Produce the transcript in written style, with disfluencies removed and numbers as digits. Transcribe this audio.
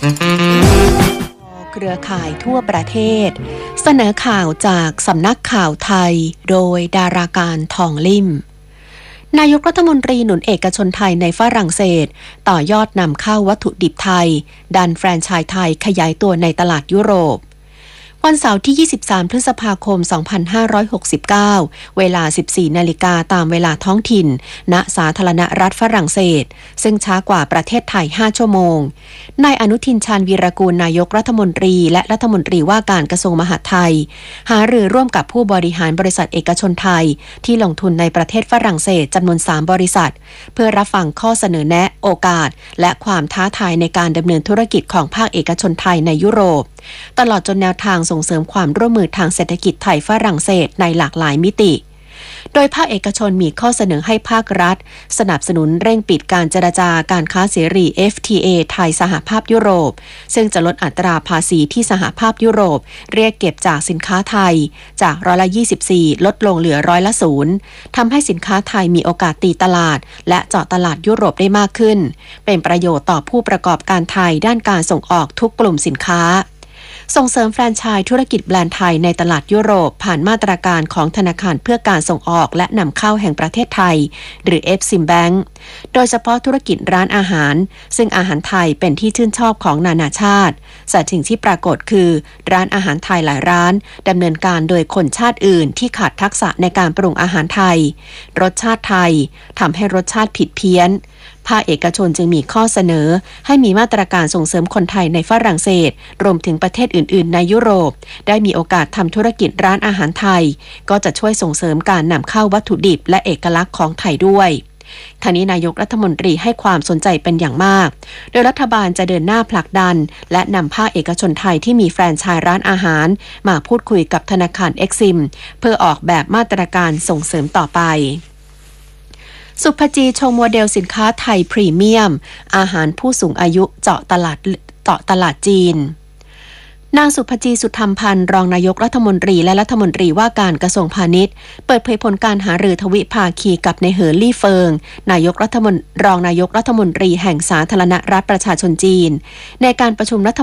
เครือข่ายทั่วประเทศเสนอข่าวจากสำนักข่าวไทยโดยดาราการทองลิ่มนายกรัฐมนตรีหนุนเอกชนไทยในฝรั่งเศสต่อยอดนำเข้าวัตถุดิบไทยดันแฟรนไชส์ไทยขยายตัวในตลาดยุโรปวันเสาร์ที่ 23 พฤษภาคม 2569 เวลา 14 นาฬิกาตามเวลาท้องถิ่นณสาธารณรัฐฝรั่งเศสซึ่งช้ากว่าประเทศไทย 5 ชั่วโมงนายอนุทินชาญวีรกูลนายกรัฐมนตรีและรัฐมนตรีว่าการกระทรวงมหาดไทยหารือร่วมกับผู้บริหารบริษัทเอกชนไทยที่ลงทุนในประเทศฝรั่งเศสจำนวน 3 บริษัทเพื่อรับฟังข้อเสนอแนะโอกาสและความท้าทายในการดำเนินธุรกิจของภาคเอกชนไทยในยุโรปตลอดจนแนวทางส่งเสริมความร่วมมือทางเศรษฐกิจไทยฝรั่งเศสในหลากหลายมิติโดยภาคเอกชนมีข้อเสนอให้ภาครัฐสนับสนุนเร่งปิดการเจรจาการค้าเสรี FTA ไทยสหภาพยุโรปซึ่งจะลดอัตราภาษีที่สหภาพยุโรปเรียกเก็บจากสินค้าไทยจาก24%ลดลงเหลือ0%ทำให้สินค้าไทยมีโอกาสตีตลาดและเจาะตลาดยุโรปได้มากขึ้นเป็นประโยชน์ต่อผู้ประกอบการไทยด้านการส่งออกทุกกลุ่มสินค้าส่งเสริมแฟรนไชส์ธุรกิจแบรนด์ไทยในตลาดยุโรปผ่านมาตรการของธนาคารเพื่อการส่งออกและนำเข้าแห่งประเทศไทยหรือ Eximbank โดยเฉพาะธุรกิจร้านอาหารซึ่งอาหารไทยเป็นที่ชื่นชอบของนานาชาติแต่สิ่งที่ปรากฏคือร้านอาหารไทยหลายร้านดำเนินการโดยคนชาติอื่นที่ขาดทักษะในการปรุงอาหารไทยรสชาติไทยทำให้รสชาติผิดเพี้ยนภาคเอกชนจึงมีข้อเสนอให้มีมาตรการส่งเสริมคนไทยในฝรั่งเศสรวมถึงประเทศอื่นๆในยุโรปได้มีโอกาสทำธุรกิจร้านอาหารไทยก็จะช่วยส่งเสริมการนำเข้าวัตถุดิบและเอกลักษณ์ของไทยด้วยทางนี้นายกรัฐมนตรีให้ความสนใจเป็นอย่างมากโดยรัฐบาลจะเดินหน้าผลักดันและนำภาคเอกชนไทยที่มีแฟรนไชส์ร้านอาหารมาพูดคุยกับธนาคาร Exim เพื่อออกแบบมาตรการส่งเสริมต่อไปสุภจีชงโมเดลสินค้าไทยพรีเมียมอาหารผู้สูงอายุเจาะตลาดจีนนางสุภจีสุธรรมพันธ์รองนายกรัฐมนตรีและรัฐมนตรีว่าการกระทรวงพาณิชย์เปิดเผยผลการหารือทวิภาคีกับนายเหอลี่เฟิงรองนายกรัฐมนตรีแห่งสาธารณรัฐประชาชนจีนในการประชุมรัฐ